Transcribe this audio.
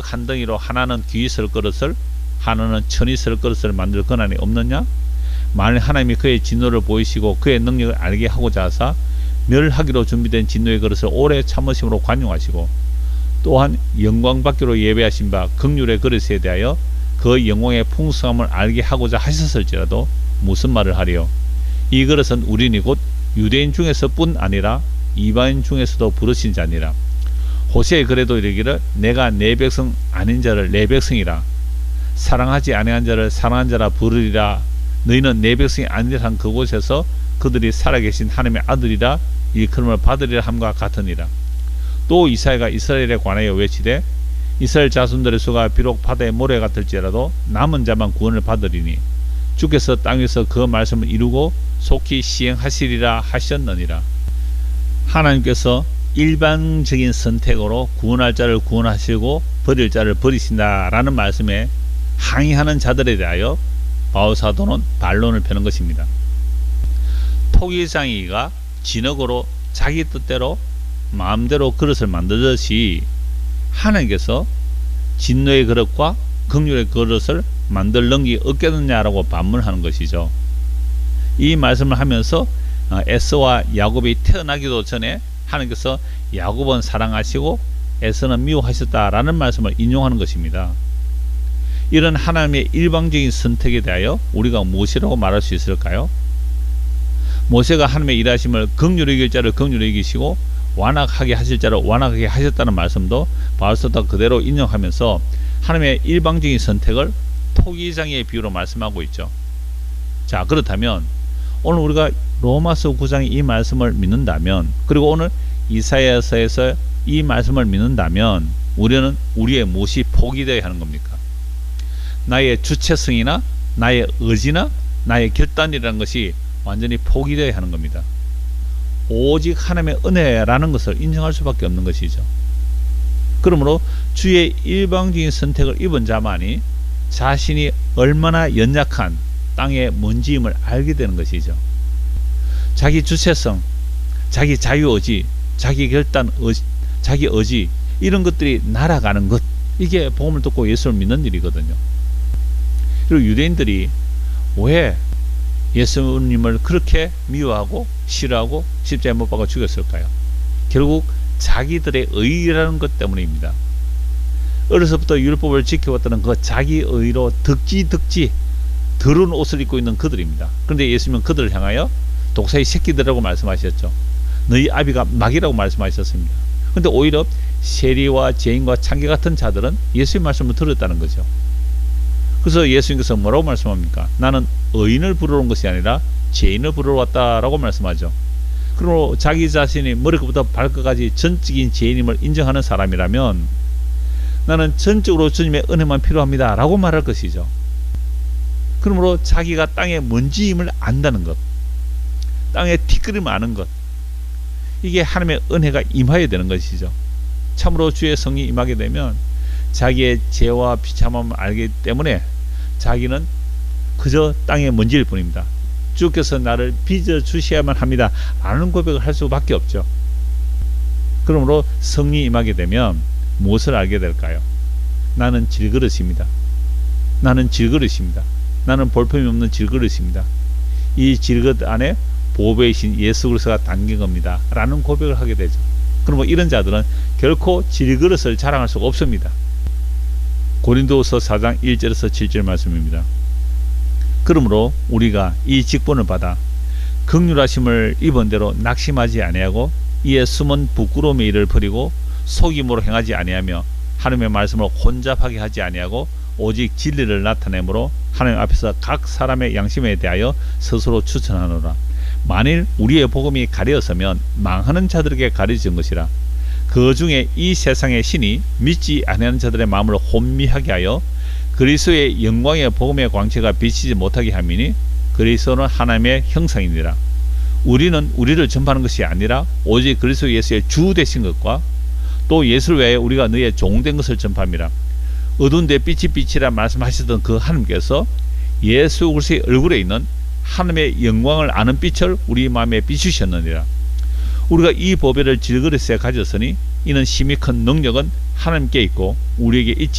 한 덩이로 하나는 귀 있을 그릇을 하나는 천 있을 그릇을 만들 권한이 없느냐? 만일 하나님이 그의 진노를 보이시고 그의 능력을 알게 하고자 하사 멸하기로 준비된 진노의 그릇을 오래 참으심으로 관용하시고 또한 영광 받기로 예배하신 바 긍휼의 그릇에 대하여 그 영광의 풍성함을 알게 하고자 하셨을지라도 무슨 말을 하리요? 이 그릇은 우리니 곧 유대인 중에서뿐 아니라 이방인 중에서도 부르신 자니라. 호세에 그래도 이르기를 내가 내 백성 아닌 자를 내 백성이라 사랑하지 아니한 자를 사랑한 자라 부르리라. 너희는 내 백성이 아니라 한 그곳에서 그들이 살아계신 하나님의 아들이라 일컬음을 받으리라 함과 같으니라. 또 이사야가 이스라엘에 관하여 외치되 이스라엘 자손들의 수가 비록 바다의 모래 같을지라도 남은 자만 구원을 받으리니 주께서 땅에서 그 말씀을 이루고 속히 시행하시리라 하셨느니라. 하나님께서 일반적인 선택으로 구원할 자를 구원하시고 버릴 자를 버리신다라는 말씀에 항의하는 자들에 대하여 바울 사도는 반론을 펴는 것입니다. 토기장이가 진흙으로 자기 뜻대로 마음대로 그릇을 만들듯이 하나님께서 진노의 그릇과 긍휼의 그릇을 만들 능력이 없겠느냐라고 반문하는 것이죠. 이 말씀을 하면서 에서와 야곱이 태어나기도 전에 하나님께서 야곱은 사랑하시고 에서는 미워하셨다라는 말씀을 인용하는 것입니다. 이런 하나님의 일방적인 선택에 대하여 우리가 무엇이라고 말할 수 있을까요? 모세가 하나님의 일하심을 긍휼히 여길 자를 긍휼히 여기시고 완악하게 하실 자를 완악하게 하셨다는 말씀도 바울사도가 그대로 인용하면서 하나님의 일방적인 선택을 토기장의 비유로 말씀하고 있죠. 자, 그렇다면 오늘 우리가 로마서 9장의 이 말씀을 믿는다면, 그리고 오늘 이사야서에서 이 말씀을 믿는다면 우리는 우리의 무엇이 포기되어야 하는 겁니까? 나의 주체성이나 나의 의지나 나의 결단이라는 것이 완전히 포기되어야 하는 겁니다. 오직 하나님의 은혜라는 것을 인정할 수밖에 없는 것이죠. 그러므로 주의 일방적인 선택을 입은 자만이 자신이 얼마나 연약한 땅의 먼지임을 알게 되는 것이죠. 자기 주체성, 자기 자유의지, 자기 결단, 자기 의지, 이런 것들이 날아가는 것, 이게 복음을 듣고 예수를 믿는 일이거든요. 그리고 유대인들이 왜 예수님을 그렇게 미워하고 싫어하고 십자가에 못 박아 죽였을까요? 결국 자기들의 의라는 것 때문입니다. 어려서부터 율법을 지켜왔다는 그 자기 의로 득지 더러운 옷을 입고 있는 그들입니다. 그런데 예수님은 그들을 향하여 독사의 새끼들이라고 말씀하셨죠. 너희 아비가 마귀라고 말씀하셨습니다. 그런데 오히려 세리와 죄인과 창기 같은 자들은 예수의 말씀을 들었다는 거죠. 그래서 예수님께서 뭐라고 말씀합니까? 나는 의인을 부르러 온 것이 아니라 죄인을 부르러 왔다라고 말씀하죠. 그리고 자기 자신이 머리부터 발끝까지 전적인 죄인임을 인정하는 사람이라면 나는 전적으로 주님의 은혜만 필요합니다 라고 말할 것이죠. 그러므로 자기가 땅의 먼지임을 안다는 것, 땅에 티끌이 많은 것, 이게 하나님의 은혜가 임하여야 되는 것이죠. 참으로 주의 성이 임하게 되면 자기의 죄와 비참함을 알기 때문에 자기는 그저 땅의 먼지일 뿐입니다. 주께서 나를 빚어주셔야만 합니다 라는 고백을 할 수밖에 없죠. 그러므로 성이 임하게 되면 무엇을 알게 될까요? 나는 질그릇입니다. 나는 질그릇입니다. 나는 볼품이 없는 질그릇입니다. 이 질그릇 안에 보배이신 예수 그리스도가 담긴 겁니다 라는 고백을 하게 되죠. 그러면 이런 자들은 결코 질그릇을 자랑할 수가 없습니다. 고린도후서 4장 1절에서 7절 말씀입니다. 그러므로 우리가 이 직분을 받아 긍휼하심을 입은 대로 낙심하지 아니하고 이에 숨은 부끄러움의 일을 버리고 속임으로 행하지 아니하며 하나님의 말씀을 혼잡하게 하지 아니하고 오직 진리를 나타내므로 하나님 앞에서 각 사람의 양심에 대하여 스스로 추천하노라. 만일 우리의 복음이 가려서면 망하는 자들에게 가려진 것이라. 그 중에 이 세상의 신이 믿지 아니하는 자들의 마음을 혼미하게 하여 그리스도의 영광의 복음의 광채가 비치지 못하게 함이니 그리스도는 하나님의 형상이니라. 우리는 우리를 전파하는 것이 아니라 오직 그리스도 예수의 주 되신 것과 또 예수를 위하여 우리가 너의 종된 것을 전파함이라. 어두운 데 빛이 빛이라 말씀하시던 그 하나님께서 예수 그리스도의 얼굴에 있는 하나님의 영광을 아는 빛을 우리 마음에 비추셨느니라. 우리가 이 보배를 질그릇에 가졌으니 이는 심히 큰 능력은 하나님께 있고 우리에게 있지